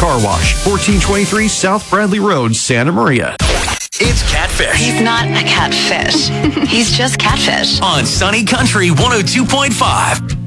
Car Wash, 1423 South Bradley Road, Santa Maria. It's Catfish. He's not a catfish. He's just Catfish. On Sunny Country 102.5.